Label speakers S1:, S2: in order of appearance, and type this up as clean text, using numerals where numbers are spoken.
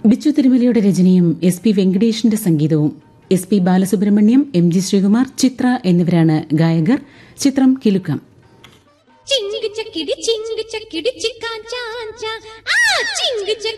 S1: ബിച്ചു തിരുമലയുടെ രചനയും S P വെങ്കടേഷിന്റെ സംഗീതവും. S P Balasubrahmanyam, M G Sreekumar, ചിത്ര എന്നിവരാണ് ഗായകർ. ചിത്രം കിലുക്കം.
S2: ചിങ്ക് ചക്കിടി ചിങ്ക് ചക്കിടി ചിക്കാ ചാഞ്ചാ ആ ചിങ്ക്